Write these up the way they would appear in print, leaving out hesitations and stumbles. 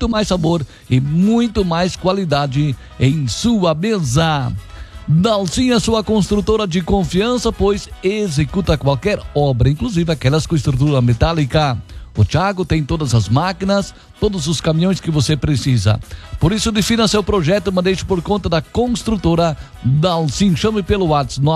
muito mais sabor e muito mais qualidade em sua mesa. Dalcinha, sua construtora de confiança, pois executa qualquer obra, inclusive aquelas com estrutura metálica. O Thiago tem todas as máquinas, todos os caminhões que você precisa. Por isso, defina seu projeto, mande por conta da construtora Dalcin. Chame pelo WhatsApp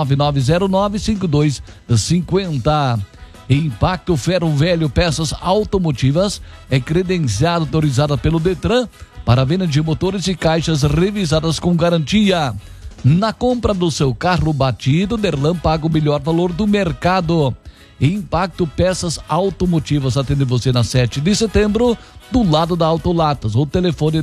9909-5250. Impacto Ferro Velho, peças automotivas, é credenciada, autorizada pelo Detran para venda de motores e caixas revisadas com garantia. Na compra do seu carro batido, Derlan paga o melhor valor do mercado. Impacto Peças Automotivas atende você na 7 de setembro, do lado da Autolatas. O telefone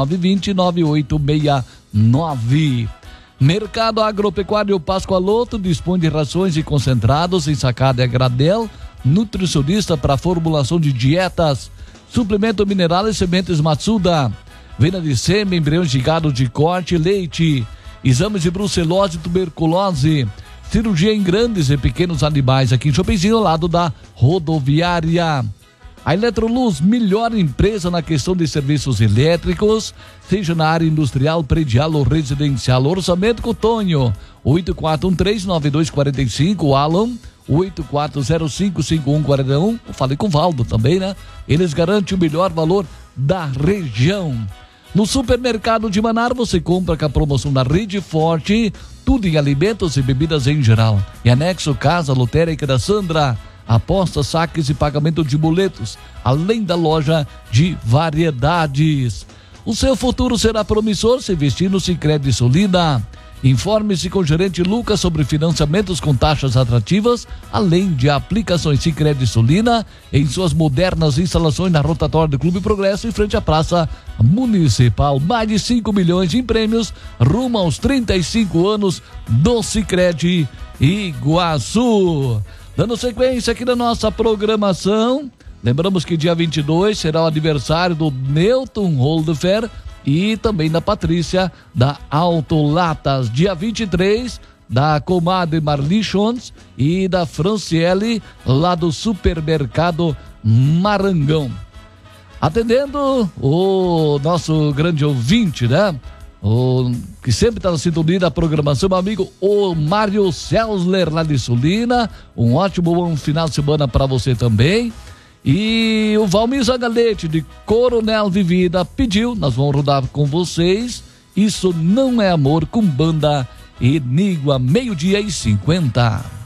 9920-9869. Mercado Agropecuário Pascoaloto dispõe de rações e concentrados em sacada e a granel, nutricionista para formulação de dietas, suplemento mineral e sementes Matsuda, venda de sêmen, embriões de gado de corte, leite, exames de brucelose e tuberculose, cirurgia em grandes e pequenos animais aqui em Chopinzinho, ao lado da rodoviária. A Eletroluz, melhor empresa na questão de serviços elétricos, seja na área industrial, predial ou residencial. Orçamento com Tonho, 8413-9245, Alan, 8405-5141. Falei com o Valdo também, né? Eles garantem o melhor valor da região. No supermercado de Manar, você compra com a promoção da Rede Forte, tudo em alimentos e bebidas em geral. E anexo Casa Lotérica da Sandra, apostas, saques e pagamento de boletos, além da loja de variedades. O seu futuro será promissor se investir no Sicredi Sulina. Informe-se com o gerente Lucas sobre financiamentos com taxas atrativas, além de aplicações Sicredi Sulina em suas modernas instalações na rotatória do Clube Progresso, em frente à Praça Municipal. Mais de 5 milhões em prêmios, rumo aos 35 anos do Sicredi Iguaçu. Dando sequência aqui na nossa programação, lembramos que dia 22 será o aniversário do Newton Holdefer e também da Patrícia da Autolatas. Dia 23, da comadre Marlichons e da Franciele, lá do supermercado Marangão. Atendendo o nosso grande ouvinte, né? O que sempre está na sintonia da programação, meu amigo, o Mário Celsler, lá de Sulina. Um ótimo bom final de semana para você também. E o Valmir Zagalete, de Coronel Vivida, pediu, nós vamos rodar com vocês, Isso Não É Amor, com banda Enigma, 12h50.